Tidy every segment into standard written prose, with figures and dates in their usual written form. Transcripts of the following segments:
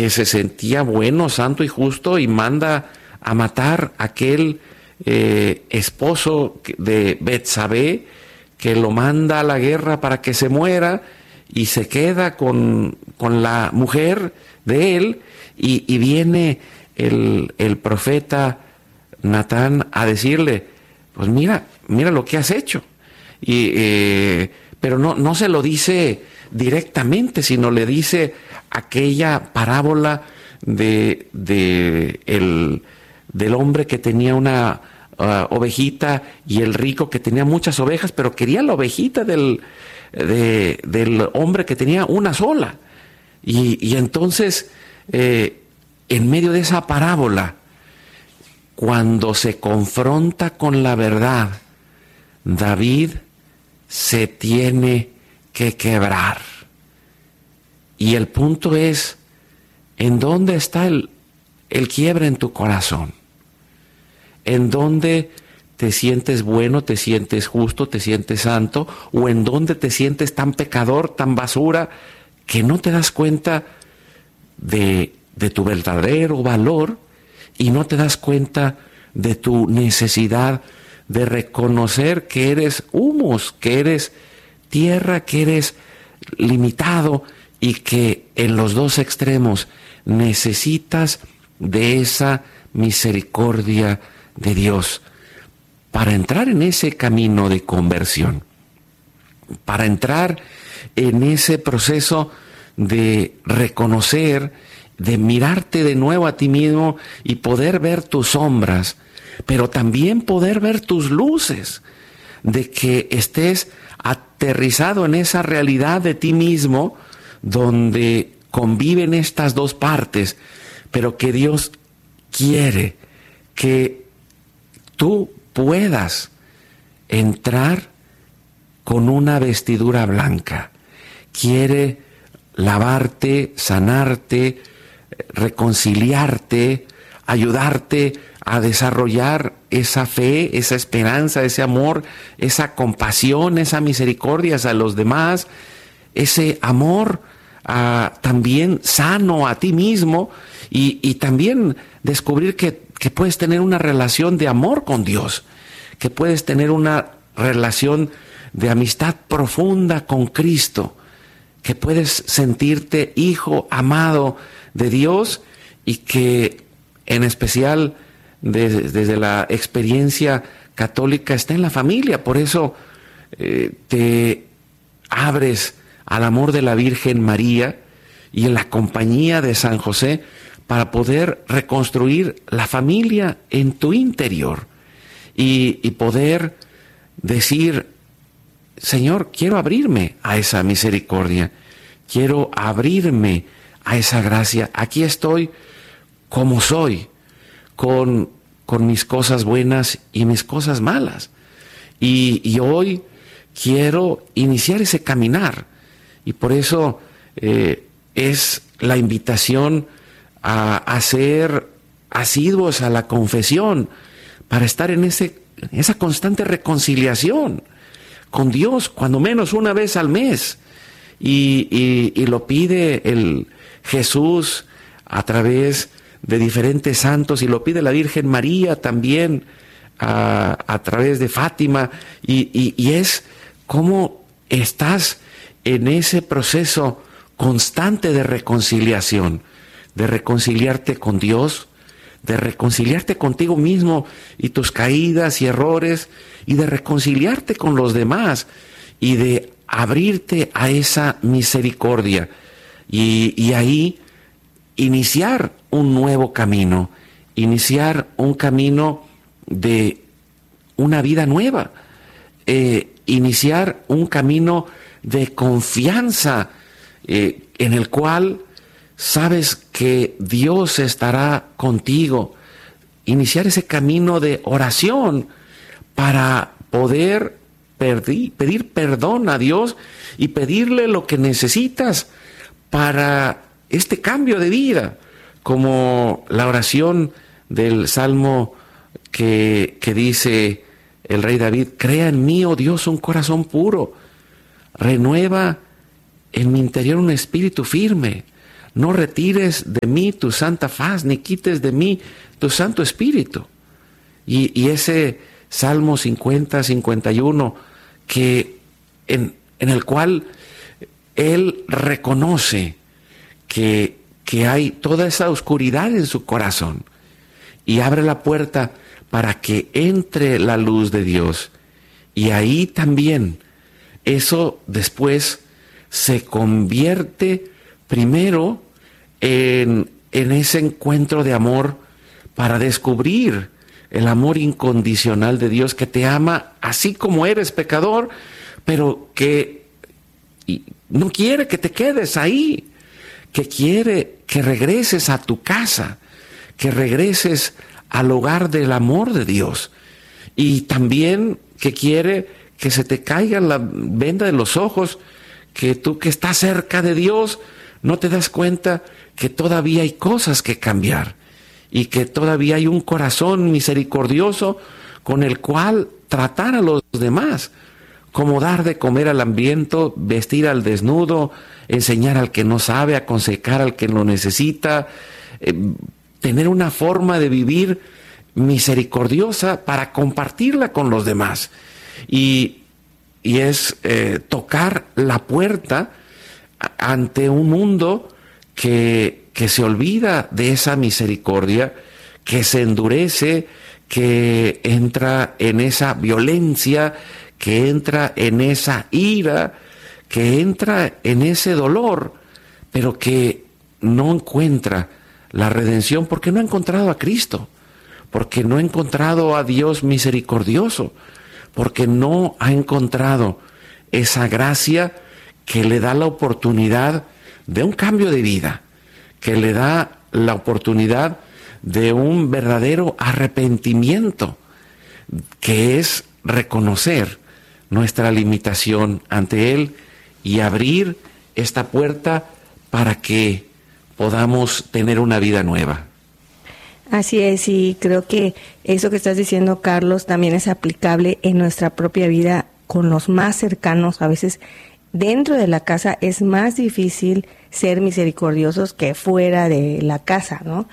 que se sentía bueno, santo y justo, y manda a matar a aquel esposo de Betsabé, que lo manda a la guerra para que se muera, y se queda con la mujer de él, y viene el profeta Natán a decirle, pues mira lo que has hecho. Pero no se lo dice directamente, sino le dice aquella parábola del hombre que tenía una ovejita, y el rico que tenía muchas ovejas, pero quería la ovejita del hombre que tenía una sola. Y entonces, en medio de esa parábola, cuando se confronta con la verdad, David se tiene que quebrar. Y el punto es, ¿en dónde está el quiebre en tu corazón? ¿En dónde te sientes bueno, te sientes justo, te sientes santo? ¿O en dónde te sientes tan pecador, tan basura, que no te das cuenta de tu verdadero valor, y no te das cuenta de tu necesidad de reconocer que eres humus, que eres tierra, que eres limitado, y que en los dos extremos necesitas de esa misericordia de Dios para entrar en ese camino de conversión, para entrar en ese proceso de reconocer, de mirarte de nuevo a ti mismo y poder ver tus sombras, pero también poder ver tus luces, de que estés aterrizado en esa realidad de ti mismo donde conviven estas dos partes, pero que Dios quiere que tú puedas entrar con una vestidura blanca. Quiere lavarte, sanarte, reconciliarte, ayudarte a desarrollar esa fe, esa esperanza, ese amor, esa compasión, esa misericordia hacia los demás, ese amor también sano a ti mismo, y también descubrir que puedes tener una relación de amor con Dios, que puedes tener una relación de amistad profunda con Cristo, que puedes sentirte hijo amado de Dios, y que en especial desde la experiencia católica está en la familia. Por eso te abres al amor de la Virgen María y en la compañía de San José para poder reconstruir la familia en tu interior y poder decir, Señor, quiero abrirme a esa misericordia, quiero abrirme a esa gracia. Aquí estoy como soy, con mis cosas buenas y mis cosas malas. Y hoy quiero iniciar ese caminar. Y por eso es la invitación a ser asiduos a la confesión, para estar en esa constante reconciliación con Dios, cuando menos una vez al mes. Y lo pide el Jesús a través de diferentes santos, y lo pide la Virgen María también a través de Fátima, y es como estás en ese proceso constante de reconciliación, de reconciliarte con Dios, de reconciliarte contigo mismo y tus caídas y errores, y de reconciliarte con los demás, y de abrirte a esa misericordia, y ahí iniciar un nuevo camino, iniciar un camino de una vida nueva, iniciar un camino de confianza en el cual sabes que Dios estará contigo, iniciar ese camino de oración para poder pedir perdón a Dios y pedirle lo que necesitas para este cambio de vida, como la oración del Salmo que dice el rey David: crea en mí, oh Dios, un corazón puro, renueva en mi interior un espíritu firme, no retires de mí tu santa faz, ni quites de mí tu Santo Espíritu. Y ese Salmo 50, 51, que en el cual él reconoce que hay toda esa oscuridad en su corazón y abre la puerta para que entre la luz de Dios. Y ahí también eso después se convierte primero en ese encuentro de amor para descubrir el amor incondicional de Dios, que te ama así como eres pecador, pero que no quiere que te quedes ahí, que quiere que regreses a tu casa, que regreses al hogar del amor de Dios, y también que quiere que se te caiga la venda de los ojos, que tú que estás cerca de Dios no te das cuenta que todavía hay cosas que cambiar y que todavía hay un corazón misericordioso con el cual tratar a los demás, como dar de comer al hambriento, vestir al desnudo, enseñar al que no sabe, aconsejar al que lo necesita, tener una forma de vivir misericordiosa para compartirla con los demás. Y es tocar la puerta ante un mundo que se olvida de esa misericordia, que se endurece, que entra en esa violencia, que entra en esa ira, que entra en ese dolor, pero que no encuentra la redención porque no ha encontrado a Cristo, porque no ha encontrado a Dios misericordioso, porque no ha encontrado esa gracia que le da la oportunidad de un cambio de vida, que le da la oportunidad de un verdadero arrepentimiento, que es reconocer nuestra limitación ante Él y abrir esta puerta para que podamos tener una vida nueva. Así es, y creo que eso que estás diciendo, Carlos, también es aplicable en nuestra propia vida con los más cercanos. A veces dentro de la casa es más difícil ser misericordiosos que fuera de la casa, ¿no?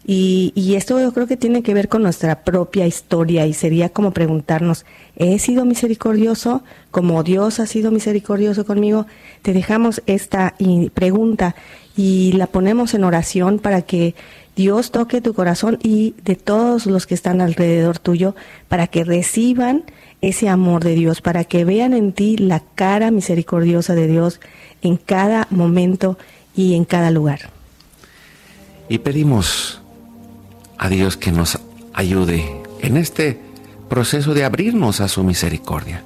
Y esto yo creo que tiene que ver con nuestra propia historia, y sería como preguntarnos, ¿he sido misericordioso como Dios ha sido misericordioso conmigo? Te dejamos esta pregunta y la ponemos en oración para que Dios toque tu corazón y de todos los que están alrededor tuyo, para que reciban ese amor de Dios, para que vean en ti la cara misericordiosa de Dios en cada momento y en cada lugar. Y pedimos a Dios que nos ayude en este proceso de abrirnos a su misericordia.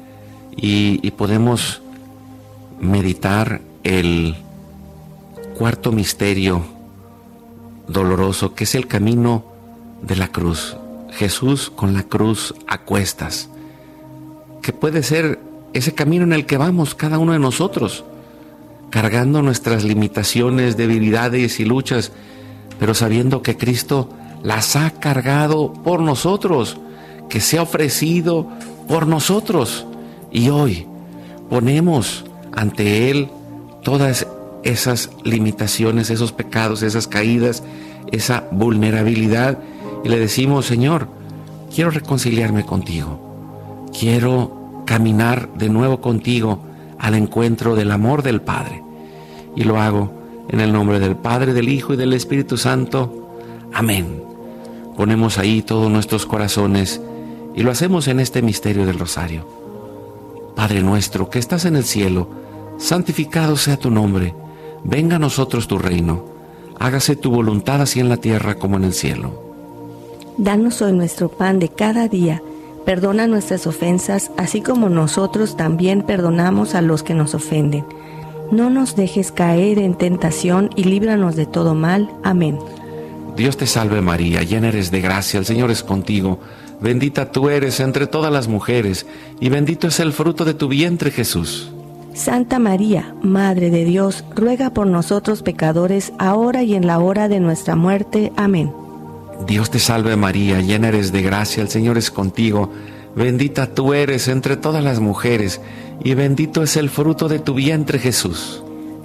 Y podemos meditar el cuarto misterio doloroso, que es el camino de la cruz. Jesús con la cruz a cuestas, que puede ser ese camino en el que vamos cada uno de nosotros, cargando nuestras limitaciones, debilidades y luchas, pero sabiendo que Cristo las ha cargado por nosotros, que se ha ofrecido por nosotros, y hoy ponemos ante Él todas esas limitaciones, esos pecados, esas caídas, esa vulnerabilidad, y le decimos: Señor, quiero reconciliarme contigo, quiero caminar de nuevo contigo al encuentro del amor del Padre, y lo hago en el nombre del Padre, del Hijo y del Espíritu Santo. Amén. Ponemos ahí todos nuestros corazones y lo hacemos en este misterio del rosario. Padre nuestro que estás en el cielo, santificado sea tu nombre. Venga a nosotros tu reino. Hágase tu voluntad así en la tierra como en el cielo. Danos hoy nuestro pan de cada día. Perdona nuestras ofensas, así como nosotros también perdonamos a los que nos ofenden. No nos dejes caer en tentación y líbranos de todo mal. Amén. Dios te salve María, llena eres de gracia, el Señor es contigo. Bendita tú eres entre todas las mujeres, y bendito es el fruto de tu vientre, Jesús. Santa María, Madre de Dios, ruega por nosotros pecadores, ahora y en la hora de nuestra muerte. Amén. Dios te salve María, llena eres de gracia, el Señor es contigo. Bendita tú eres entre todas las mujeres, y bendito es el fruto de tu vientre, Jesús.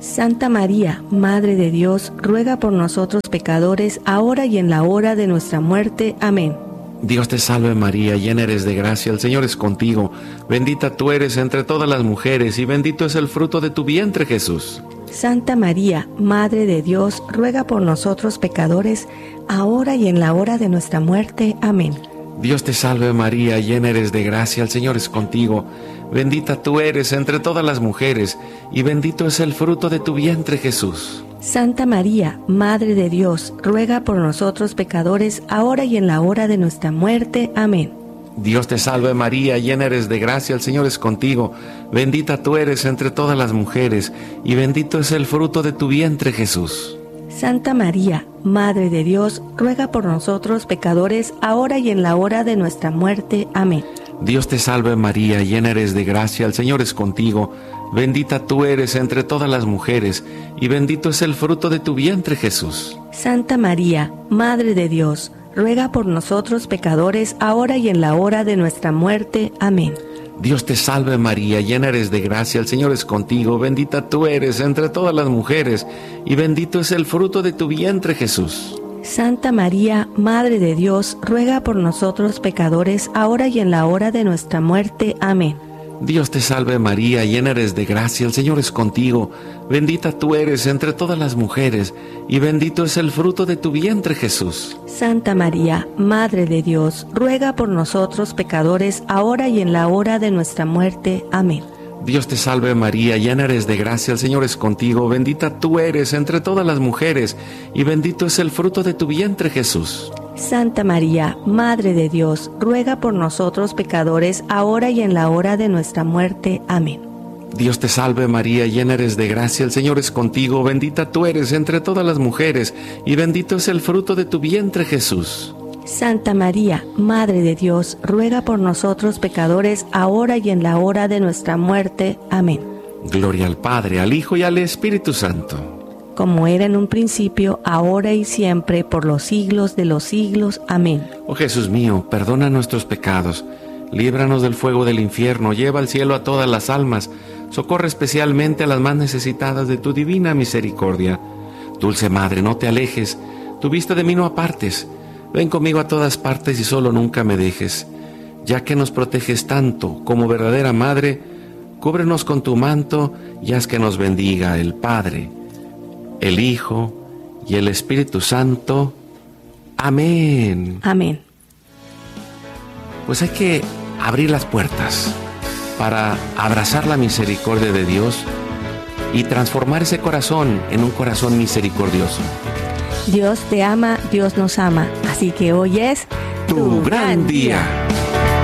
Santa María, Madre de Dios, ruega por nosotros pecadores, ahora y en la hora de nuestra muerte. Amén. Dios te salve María, llena eres de gracia, el Señor es contigo. Bendita tú eres entre todas las mujeres, y bendito es el fruto de tu vientre, Jesús. Santa María, Madre de Dios, ruega por nosotros pecadores, ahora y en la hora de nuestra muerte. Amén. Dios te salve María, llena eres de gracia, el Señor es contigo. Bendita tú eres entre todas las mujeres, y bendito es el fruto de tu vientre, Jesús. Santa María, Madre de Dios, ruega por nosotros pecadores, ahora y en la hora de nuestra muerte. Amén. Dios te salve María, llena eres de gracia, el Señor es contigo. Bendita tú eres entre todas las mujeres, y bendito es el fruto de tu vientre, Jesús. Santa María, Madre de Dios, ruega por nosotros pecadores, ahora y en la hora de nuestra muerte. Amén. Dios te salve María, llena eres de gracia, el Señor es contigo. Bendita tú eres entre todas las mujeres, y bendito es el fruto de tu vientre, Jesús. Santa María, Madre de Dios, ruega por nosotros pecadores, ahora y en la hora de nuestra muerte. Amén. Dios te salve María, llena eres de gracia, el Señor es contigo. Bendita tú eres entre todas las mujeres, y bendito es el fruto de tu vientre, Jesús. Santa María, Madre de Dios, ruega por nosotros pecadores, ahora y en la hora de nuestra muerte. Amén. Dios te salve María, llena eres de gracia, el Señor es contigo. Bendita tú eres entre todas las mujeres, y bendito es el fruto de tu vientre, Jesús. Santa María, Madre de Dios, ruega por nosotros pecadores, ahora y en la hora de nuestra muerte. Amén. Dios te salve María, llena eres de gracia, el Señor es contigo. Bendita tú eres entre todas las mujeres, y bendito es el fruto de tu vientre, Jesús. Santa María, Madre de Dios, ruega por nosotros pecadores, ahora y en la hora de nuestra muerte. Amén. Dios te salve María, llena eres de gracia, el Señor es contigo. Bendita tú eres entre todas las mujeres, y bendito es el fruto de tu vientre, Jesús. Santa María, Madre de Dios, ruega por nosotros pecadores, ahora y en la hora de nuestra muerte. Amén. Gloria al Padre, al Hijo y al Espíritu Santo. Como era en un principio, ahora y siempre, por los siglos de los siglos. Amén. Oh Jesús mío, perdona nuestros pecados, líbranos del fuego del infierno, lleva al cielo a todas las almas, socorre especialmente a las más necesitadas de tu divina misericordia. Dulce Madre, no te alejes, tu vista de mí no apartes, ven conmigo a todas partes y solo nunca me dejes. Ya que nos proteges tanto como verdadera Madre, cúbrenos con tu manto y haz que nos bendiga el Padre, el Hijo y el Espíritu Santo. Amén. Amén. Pues hay que abrir las puertas para abrazar la misericordia de Dios y transformar ese corazón en un corazón misericordioso. Dios te ama, Dios nos ama, así que hoy es tu gran día.